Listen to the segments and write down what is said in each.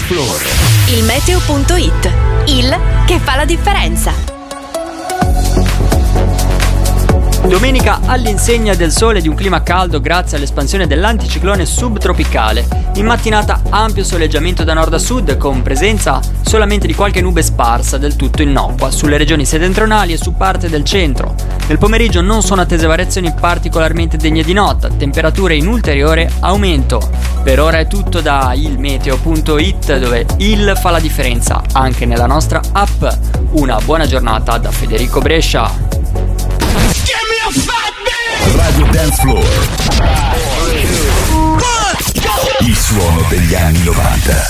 Floor. Il meteo.it, il che fa la differenza. Domenica all'insegna del sole e di un clima caldo grazie all'espansione dell'anticiclone subtropicale. In mattinata ampio soleggiamento da nord a sud con presenza solamente di qualche nube sparsa del tutto innocua sulle regioni settentrionali e su parte del centro. Nel pomeriggio non sono attese variazioni particolarmente degne di nota, temperature in ulteriore aumento. Per ora è tutto da ilmeteo.it, dove il fa la differenza anche nella nostra app. Una buona giornata da Federico Brescia. Radio Dance Floor. Il suono degli anni 90.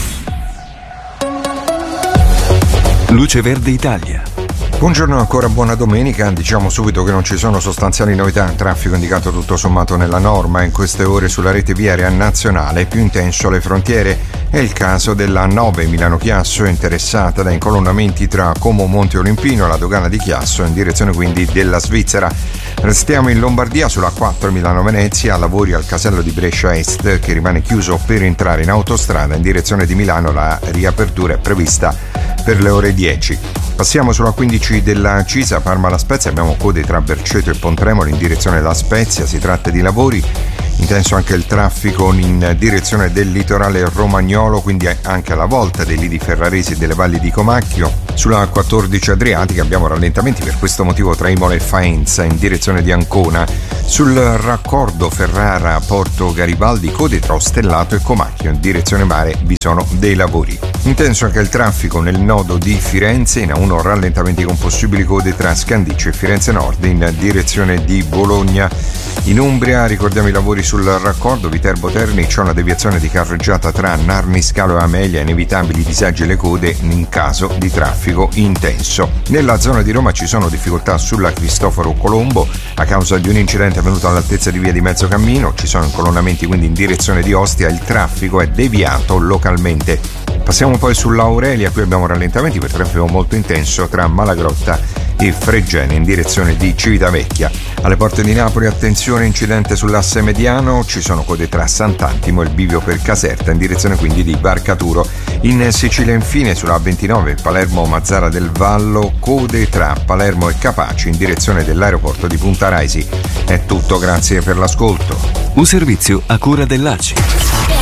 Luce Verde Italia. Buongiorno ancora, buona domenica. Diciamo subito che non ci sono sostanziali novità. Traffico indicato tutto sommato nella norma in queste ore sulla rete viaria nazionale, più intenso alle frontiere. È il caso della 9 Milano-Chiasso, interessata da incolonnamenti tra Como Monte Olimpino e la dogana di Chiasso, in direzione quindi della Svizzera. Restiamo in Lombardia sulla 4 Milano-Venezia, lavori al casello di Brescia Est che rimane chiuso per entrare in autostrada in direzione di Milano. La riapertura è prevista per le ore 10. Passiamo sulla 15 della Cisa, Parma La Spezia, abbiamo code tra Berceto e Pontremoli in direzione La Spezia, si tratta di lavori. Intenso anche il traffico in direzione del litorale romagnolo, quindi anche alla volta dei lidi ferraresi e delle valli di Comacchio. Sulla 14 Adriatica abbiamo rallentamenti per questo motivo tra Imola e Faenza in direzione di Ancona. Sul raccordo Ferrara-Porto Garibaldi code tra Ostellato e Comacchio, in direzione mare vi sono dei lavori. Intenso anche il traffico nel nodo di Firenze, in A1 rallentamenti con possibili code tra Scandiccio e Firenze Nord in direzione di Bologna. In Umbria ricordiamo i lavori sul raccordo Viterbo-Terni, c'è una deviazione di carreggiata tra Narni Scalo e Amelia, inevitabili disagi e le code in caso di traffico intenso. Nella zona di Roma ci sono difficoltà sulla Cristoforo Colombo a causa di un incidente avvenuto all'altezza di via di Mezzocammino, ci sono incolonnamenti quindi in direzione di Ostia, il traffico è deviato localmente. Passiamo poi sull'Aurelia, qui abbiamo rallentamenti per traffico molto intenso tra Malagrotta e Fregene in direzione di Civitavecchia. Alle porte di Napoli attenzione, incidente sull'asse mediano, ci sono code tra Sant'Antimo e il bivio per Caserta in direzione quindi di Barcaturo. In Sicilia infine sulla 29 Palermo Mazzara del Vallo, code tra Palermo e Capaci in direzione dell'aeroporto di Punta Raisi. È tutto, grazie per l'ascolto. Un servizio a cura dell'ACI.